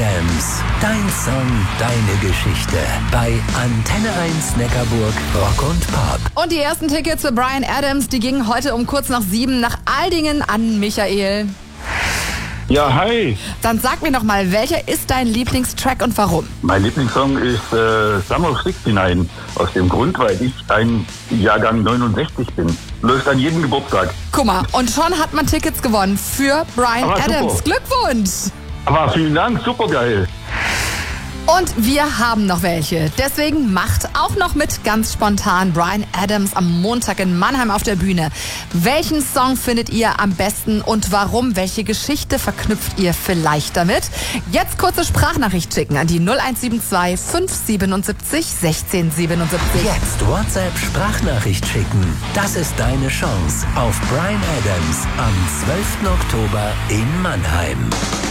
Adams. Dein Song, deine Geschichte. Bei Antenne 1 Neckarburg Rock und Pop. Und die ersten Tickets für Bryan Adams, die gingen heute um kurz nach 7 nach Aldingen an Michael. Ja, hi. Dann sag mir noch mal, welcher ist dein Lieblingstrack und warum? Mein Lieblingssong ist Summer of 69. Aus dem Grund, weil ich ein Jahrgang 69 bin. Läuft an jedem Geburtstag. Guck mal, und schon hat man Tickets gewonnen für Bryan Aber Adams. super. Glückwunsch! Aber vielen Dank, super geil. Und wir haben noch welche. Deswegen macht auch noch mit ganz spontan Bryan Adams am Montag in Mannheim auf der Bühne. Welchen Song findet ihr am besten und warum? Welche Geschichte verknüpft ihr vielleicht damit? Jetzt kurze Sprachnachricht schicken an die 0172 577 1677. Jetzt WhatsApp-Sprachnachricht schicken. Das ist deine Chance auf Bryan Adams am 12. Oktober in Mannheim.